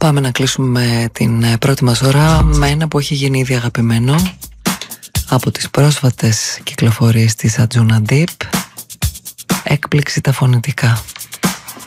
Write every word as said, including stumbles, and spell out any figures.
Πάμε να κλείσουμε την πρώτη μας ώρα με ένα που έχει γίνει ήδη αγαπημένο από τις πρόσφατες κυκλοφορίες της Arjuna Deep. Έκπληξη τα φωνητικά.